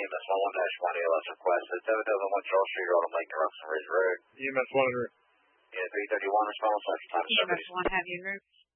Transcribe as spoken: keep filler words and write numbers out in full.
S one one dash one A L S request. It's seven oh one Charles Street, Autumn Lake, Russell Ridge Road. E M S one en route. Yeah, three thirty-one response, after time E M S one have you en route.